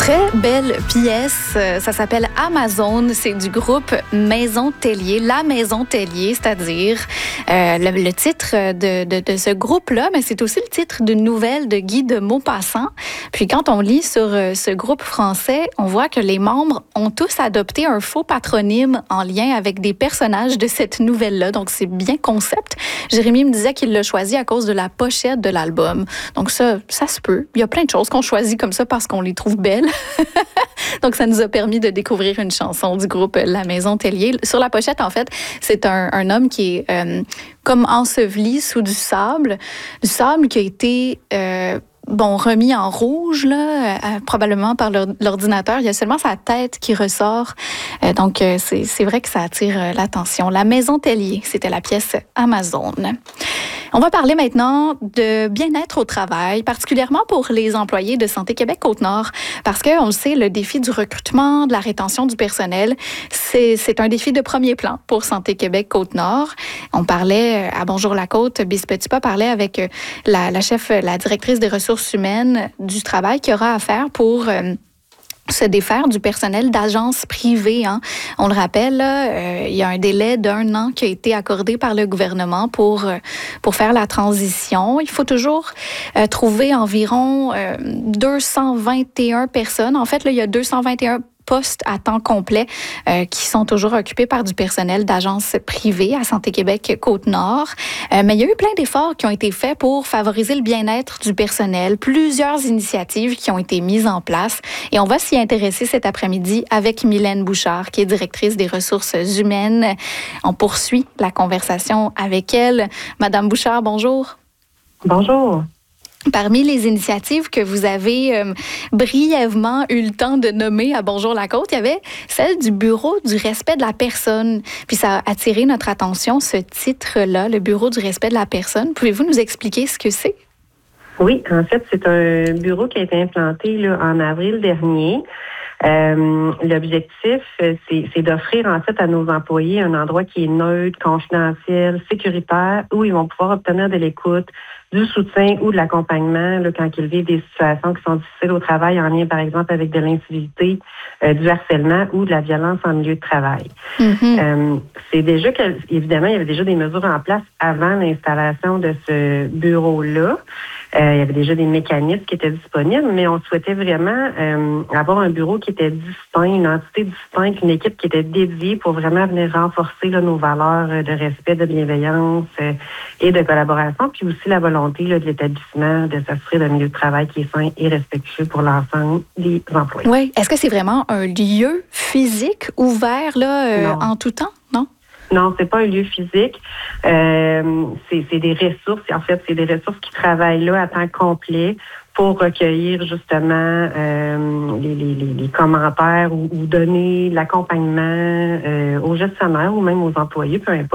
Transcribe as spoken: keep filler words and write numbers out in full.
Très belle pièce. Ça s'appelle Amazon. C'est du groupe Maison Tellier, la Maison Tellier, c'est-à-dire euh, le, le titre de, de, de ce groupe-là, mais c'est aussi le titre d'une nouvelle de Guy de Maupassant. Puis quand on lit sur ce groupe français, on voit que les membres ont tous adopté un faux patronyme en lien avec des personnages de cette nouvelle-là. Donc c'est bien concept. Jérémy me disait qu'il l'a choisi à cause de la pochette de l'album. Donc ça, ça se peut. Il y a plein de choses qu'on choisit comme ça parce qu'on les trouve belles. Donc, ça nous a permis de découvrir une chanson du groupe La Maison Tellier. Sur la pochette, en fait, c'est un, un homme qui est euh, comme enseveli sous du sable. Du sable qui a été... Euh, Bon, remis en rouge, là, euh, probablement par l'ordinateur. Il y a seulement sa tête qui ressort. Euh, donc, euh, c'est, c'est vrai que ça attire euh, l'attention. La Maison Tellier, c'était la pièce Amazon. On va parler maintenant de bien-être au travail, particulièrement pour les employés de Santé Québec Côte-Nord, parce qu'on le sait, le défi du recrutement, de la rétention du personnel, c'est, c'est un défi de premier plan pour Santé Québec Côte-Nord. On parlait à Bonjour la Côte, Bis Petitpas parlait avec la, la chef, la directrice des ressources humaines du travail qui aura à faire pour euh, se défaire du personnel d'agences privées. Hein. On le rappelle, là, euh, il y a un délai d'un an qui a été accordé par le gouvernement pour, euh, pour faire la transition. Il faut toujours euh, trouver environ euh, deux cent vingt et un personnes. En fait, là, il y a deux cent vingt et un postes à temps complet euh, qui sont toujours occupés par du personnel d'agences privées à Santé Québec Côte-Nord. Euh, mais il y a eu plein d'efforts qui ont été faits pour favoriser le bien-être du personnel. Plusieurs initiatives qui ont été mises en place. Et on va s'y intéresser cet après-midi avec Mylène Bouchard, qui est directrice des ressources humaines. On poursuit la conversation avec elle. Madame Bouchard, bonjour. Bonjour. Parmi les initiatives que vous avez euh, brièvement eu le temps de nommer à Bonjour la Côte, il y avait celle du Bureau du respect de la personne. Puis ça a attiré notre attention, ce titre-là, le Bureau du respect de la personne. Pouvez-vous nous expliquer ce que c'est? Oui, en fait, c'est un bureau qui a été implanté là, en avril dernier. Euh, l'objectif, c'est, c'est d'offrir en fait à nos employés un endroit qui est neutre, confidentiel, sécuritaire, où ils vont pouvoir obtenir de l'écoute, du soutien ou de l'accompagnement là, quand ils vivent des situations qui sont difficiles au travail en lien, par exemple, avec de l'incivilité, euh, du harcèlement ou de la violence en milieu de travail. Mm-hmm. Euh, c'est déjà que, évidemment, il y avait déjà des mesures en place avant l'installation de ce bureau-là. Euh, il y avait déjà des mécanismes qui étaient disponibles, mais on souhaitait vraiment euh, avoir un bureau qui était distinct, une entité distincte, une équipe qui était dédiée pour vraiment venir renforcer là, nos valeurs de respect, de bienveillance euh, et de collaboration, puis aussi la volonté là, de l'établissement de s'assurer d'un milieu de travail qui est sain et respectueux pour l'ensemble des employés. Oui. Est-ce que c'est vraiment un lieu physique ouvert là, euh, en tout temps? Non? Non, c'est pas un lieu physique. Euh, c'est, c'est des ressources. En fait, c'est des ressources qui travaillent là à temps complet pour recueillir justement euh, les, les, les commentaires ou, ou donner l'accompagnement euh, aux gestionnaires ou même aux employés, peu importe.